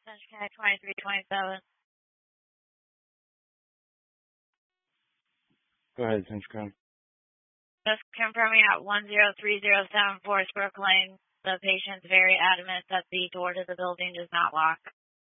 Central County 2327. Go ahead, Central County. Just confirming at 103074 Brook Lane, the patient's very adamant that the door to the building does not lock.